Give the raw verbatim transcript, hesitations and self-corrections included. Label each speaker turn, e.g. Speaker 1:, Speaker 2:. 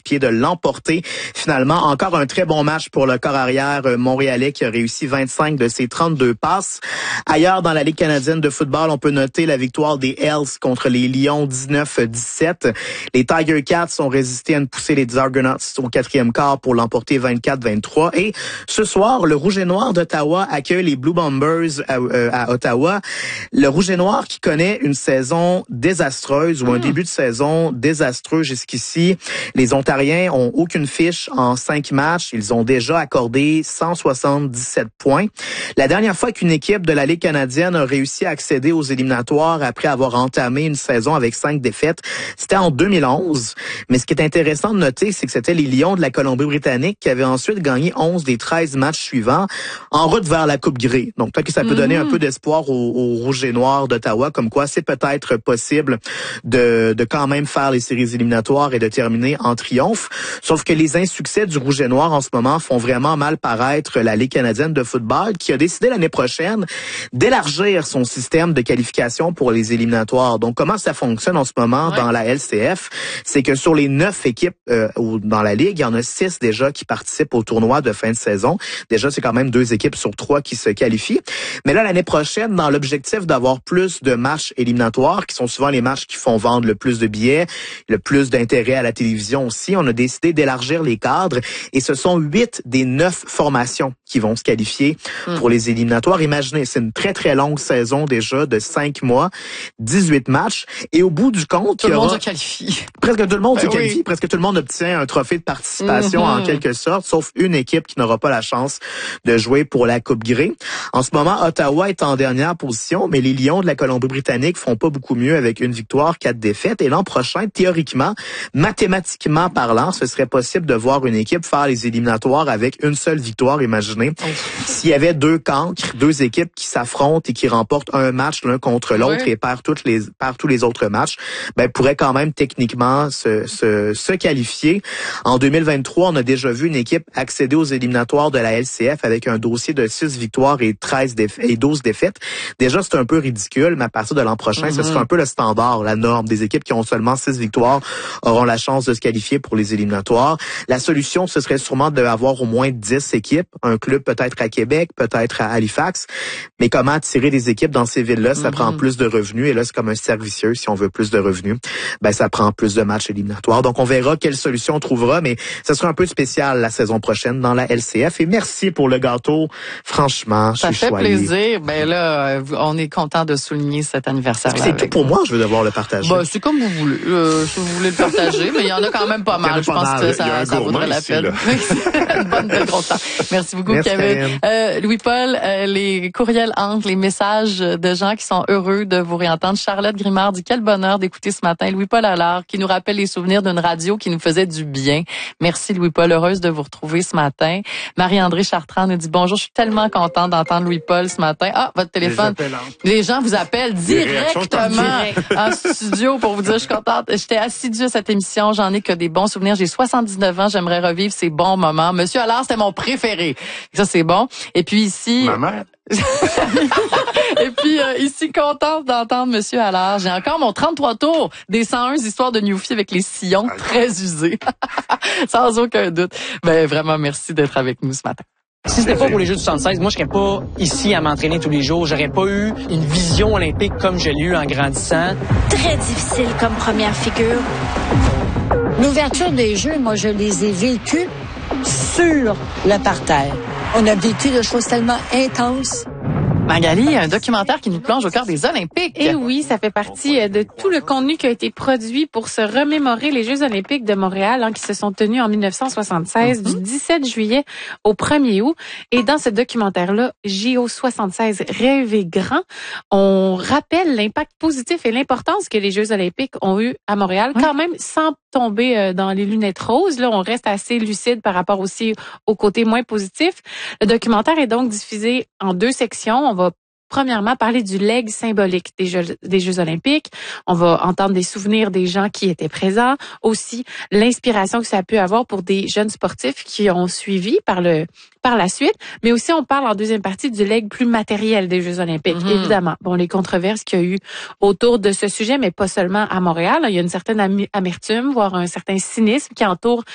Speaker 1: pied de l'emporter. Finalement, encore un très bon match pour le corps arrière montréalais qui a réussi vingt-cinq de ses trente-deux passes. Ailleurs, dans la Ligue canadienne de football, on peut noter la victoire des Hells contre les Lions dix-neuf à dix-sept. Les Tiger Cats ont résisté à une poussée des Argonauts au quatrième quart pour l'emporter vingt-quatre à vingt-trois. Et ce soir, le Rouge et Noir d'Ottawa accueille les Blue Bombers à, euh, à Ottawa. Le Rouge et Noir qui connaît une saison désastreuse ou un mmh. début de saison désastreux jusqu'ici. Les Ontariens ont aucune fiche en cinq matchs. Ils ont déjà accordé cent soixante-dix-sept points. La dernière fois qu'une équipe de la Ligue canadienne a réussi à accéder aux éliminatoires après avoir entamé une saison avec cinq défaites, c'était en deux mille onze. Mais ce qui est intéressant de noter, c'est que c'était les Lions de la Colombie-Britannique qui avaient ensuite gagné onze des treize matchs suivants en route vers la Coupe Grey. Donc peut-être que ça peut mm-hmm. donner un peu d'espoir aux, aux Rouges et Noirs d'Ottawa, comme quoi c'est peut-être possible de, de quand même faire les séries éliminatoires et de terminer en triomphe. Sauf que les insuccès du Rouge et Noir en ce moment font vraiment mal paraître la Ligue canadienne de football qui a décidé l'année prochaine d'élargir son système de qualification pour les éliminatoires. Donc comment ça fonctionne en ce moment ouais. dans la L C F? C'est que sur les neuf équipes euh, dans la Ligue, il y en a six déjà qui participent au tournoi de fin de saison. Déjà, c'est quand même deux équipes sur trois qui se qualifient. Mais là, l'année prochaine, dans l'objectif d'avoir plus de matchs éliminatoires, qui sont souvent les matchs qui font vendre le plus de billets, le plus d'intérêt à la télévision aussi, on a décidé d'élargir les cadres et ce sont huit des neuf formations qui vont se qualifier mmh. pour les éliminatoires. Imaginez, c'est une très, très longue saison déjà de cinq mois, dix-huit matchs et au bout du compte,
Speaker 2: tout le monde
Speaker 1: aura...
Speaker 2: se qualifie.
Speaker 1: Presque tout le monde
Speaker 2: ben
Speaker 1: se qualifie,
Speaker 2: oui.
Speaker 1: presque tout le monde obtient un trophée de participation mm-hmm. en quelque sorte, sauf une équipe qui n'aura pas la chance de jouer pour la Coupe Grey. En ce moment, Ottawa est en dernière position, mais les Lions de la Colombie-Britannique font pas beaucoup mieux avec une victoire, quatre défaites. Et l'an prochain, théoriquement, mathématiquement parlant, ce serait possible de voir une équipe faire les éliminatoires avec une seule victoire, imaginez. Oh. S'il y avait deux cancres, deux équipes qui s'affrontent et qui remportent un match l'un contre l'autre oui. et perdent toutes les, perdent tous les autres matchs, ben, pourraient quand même techniquement se, se, se qualifier. En deux mille vingt-trois, on a déjà vu une équipe accéder aux éliminatoires de la L C F avec un dossier de six victoires et treize défa- et douze défaites. Déjà, c'est un peu ridicule, mais à partir de l'an prochain, mm-hmm. ce sera un peu le standard, la norme. Des équipes qui ont seulement six victoires auront la chance de se qualifier pour les éliminatoires. La solution, ce serait sûrement d'avoir au moins dix équipes. Un club peut-être à Québec, peut-être à Halifax. Mais comment attirer des équipes dans ces villes-là? Ça mm-hmm. prend plus de revenus. Et là, c'est comme un cercle vicieux. Si on veut plus de revenus, ben ça prend plus de matchs éliminatoires. Donc, on verra quelle solution on trouvera, mais ce sera un peu spécial la saison prochaine dans la L C F. Et merci pour le gâteau. Franchement, je
Speaker 2: ça
Speaker 1: suis
Speaker 2: fait
Speaker 1: choyé.
Speaker 2: plaisir. Ben là, on est content de souligner cet anniversaire-là.
Speaker 1: C'est tout pour moi, je veux devoir le partager.
Speaker 2: Ben, c'est comme vous voulez. Euh, si vous voulez le partager, mais il y en a quand même pas mal. Je pense mal. que ça, ça vaudrait la peine. Une bonne belle grosse temps. Merci beaucoup, Merci, Kevin. Euh, Louis-Paul, euh, les courriels entrent, les messages de gens qui sont heureux de vous réentendre. Charlotte Grimard dit quel bonheur d'écouter ce matin Louis-Paul Allard qui nous rappelle les souvenirs d'une radio qui nous faisait du bien. Merci Louis-Paul, heureuse de vous retrouver ce matin. Marie-André Chartrand nous dit bonjour, je suis tellement contente d'entendre Louis-Paul ce matin. Ah, votre téléphone. Les, les gens vous appellent directement en studio pour vous dire je suis contente. J'étais assidue à cette émission, j'en ai que des bons souvenirs. J'ai soixante-dix-neuf ans, j'aimerais revivre ces bons moments. Monsieur Allard, c'était mon préféré. Ça, c'est bon. Et puis ici...
Speaker 3: Maman.
Speaker 2: Et puis euh, ici, contente d'entendre Monsieur Allard. J'ai encore mon trente-trois tours des cent un histoires de Newfie avec les sillons très usés. Sans aucun doute. Ben vraiment, merci d'être avec nous ce matin.
Speaker 4: Si c'était pas pour les Jeux du soixante-seize, moi, je serais pas ici à m'entraîner tous les jours. J'aurais pas eu une vision olympique comme je l'ai eu en grandissant.
Speaker 5: Très difficile comme première figure. L'ouverture des Jeux, moi, je les ai vécus sur le parterre. On a vécu des choses tellement intenses.
Speaker 2: Magali, un documentaire qui nous plonge au cœur des Olympiques.
Speaker 6: Et oui, ça fait partie de tout le contenu qui a été produit pour se remémorer les Jeux olympiques de Montréal hein, qui se sont tenus en dix-neuf cent soixante-seize, mm-hmm. du dix-sept juillet au premier août. Et dans ce documentaire-là, J O soixante-seize, Rêver grand, on rappelle l'impact positif et l'importance que les Jeux olympiques ont eu à Montréal, oui. quand même sans tomber dans les lunettes roses. Là, on reste assez lucide par rapport aussi au côté moins positif. Le documentaire est donc diffusé en deux sections. On va premièrement parler du legs symbolique des Jeux, des Jeux olympiques. On va entendre des souvenirs des gens qui étaient présents. Aussi, l'inspiration que ça a pu avoir pour des jeunes sportifs qui ont suivi par le par la suite. Mais aussi, on parle en deuxième partie du legs plus matériel des Jeux olympiques. Mm-hmm. Évidemment, bon, les controverses qu'il y a eu autour de ce sujet, mais pas seulement à Montréal. Il y a une certaine amertume, voire un certain cynisme qui entoure